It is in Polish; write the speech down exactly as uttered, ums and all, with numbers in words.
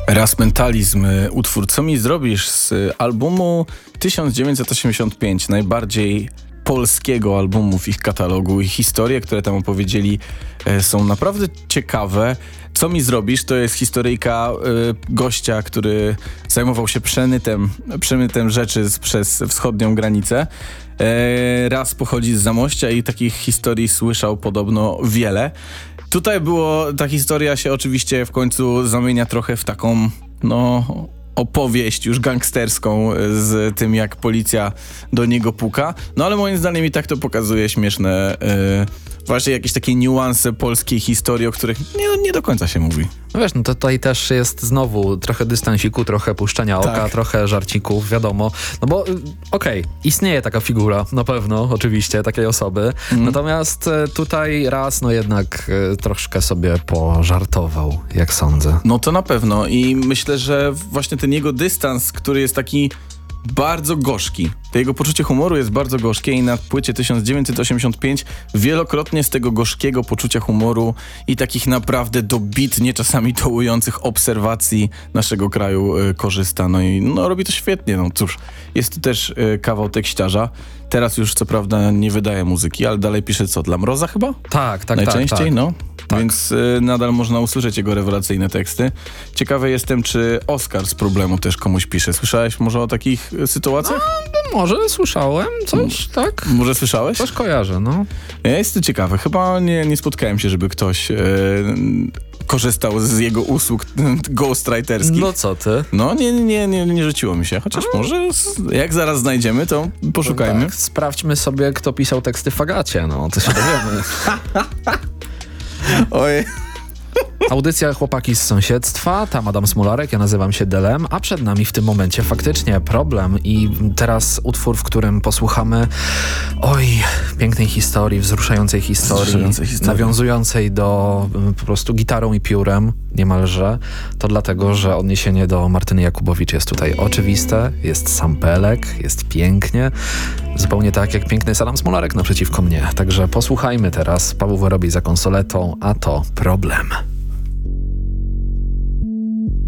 Raz Mentalizm, utwór Co mi zrobisz z albumu tysiąc dziewięćset osiemdziesiąt pięć, najbardziej polskiego albumu w ich katalogu. I historie, które tam opowiedzieli, są naprawdę ciekawe. Co mi zrobisz? To jest historyjka y, gościa, który zajmował się przemytem, przemytem rzeczy z, przez wschodnią granicę. E, raz pochodzi z Zamościa i takich historii słyszał podobno wiele. Tutaj było, ta historia się oczywiście w końcu zamienia trochę w taką, no, opowieść już gangsterską z tym, jak policja do niego puka. No ale moim zdaniem i tak to pokazuje śmieszne, yy, właśnie jakieś takie niuanse polskiej historii, o których nie, nie do końca się mówi. No wiesz, no to tutaj też jest znowu trochę dystansiku, trochę puszczenia oka, tak. trochę żarcików, wiadomo. No bo okej, okay, istnieje taka figura, na pewno, oczywiście, takiej osoby. Mm. Natomiast e, tutaj raz, no jednak e, troszkę sobie pożartował, jak sądzę. No to na pewno i myślę, że właśnie ten jego dystans, który jest taki bardzo gorzki. To jego poczucie humoru jest bardzo gorzkie i na płycie tysiąc dziewięćset osiemdziesiąt pięć wielokrotnie z tego gorzkiego poczucia humoru i takich naprawdę dobitnie czasami dołujących obserwacji naszego kraju y, korzysta. No i no, robi to świetnie. No cóż, jest to też y, kawał tekściarza. Teraz już co prawda nie wydaje muzyki, ale dalej pisze co? Dla Mroza chyba? Tak, tak, Najczęściej, tak. tak. no. Tak. Więc y, nadal można usłyszeć jego rewelacyjne teksty. Ciekawy jestem, czy Oskar z Problemu też komuś pisze. Słyszałeś może o takich y, sytuacjach? A, może słyszałem coś, M- tak? Może słyszałeś? Coś kojarzę, no. Ja jestem ciekawy. Chyba nie, nie spotkałem się, żeby ktoś y, korzystał z jego usług ghostwriterskich. No co ty? No nie, nie, nie, nie rzuciło mi się. Chociaż A? może jak zaraz znajdziemy, to poszukajmy. Tak, sprawdźmy sobie, kto pisał teksty w Agacie, no to się dowiemy. Oj. Audycja Chłopaki z sąsiedztwa, tam Adam Smularek, ja nazywam się Delem, a przed nami w tym momencie faktycznie problem i teraz utwór, w którym posłuchamy oj, pięknej historii, wzruszającej historii, wzruszającej historii. nawiązującej do po prostu gitarą i piórem niemalże. To dlatego, że odniesienie do Martyny Jakubowicz jest tutaj oczywiste, jest sampelek, jest pięknie, zupełnie tak jak piękny jest Adam Smularek naprzeciwko mnie. Także posłuchajmy teraz, Paweł Worobiej za konsoletą, a to Problem.